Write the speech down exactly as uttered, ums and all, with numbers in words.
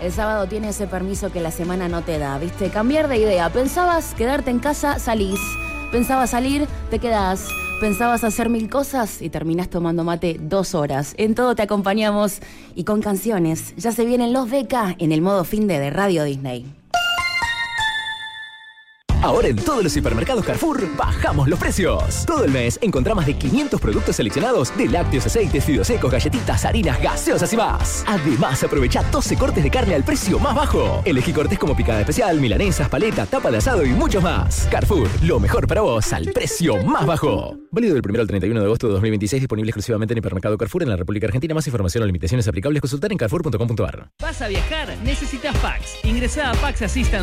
El sábado tiene ese permiso que la semana no te da, ¿viste? Cambiar de idea. Pensabas quedarte en casa, salís. Pensabas salir, te quedás. Pensabas hacer mil cosas y terminás tomando mate dos horas. En todo te acompañamos y con canciones. Ya se vienen los Beca en el modo finde de Radio Disney. Ahora en todos los hipermercados Carrefour bajamos los precios. Todo el mes encontrá más de quinientos productos seleccionados de lácteos, aceites, fideos secos, galletitas, harinas, gaseosas y más. Además, aprovecha doce cortes de carne al precio más bajo. Elegí cortes como picada especial, milanesas, paleta, tapa de asado y mucho más. Carrefour, lo mejor para vos al precio más bajo. Válido del primero al treinta y uno de agosto de dos mil veintiséis, disponible exclusivamente en hipermercado Carrefour en la República Argentina. Más información o limitaciones aplicables consultar en carrefour punto com punto a r. ¿Vas a viajar? Necesitas Pax. Ingresá a Pax Assistant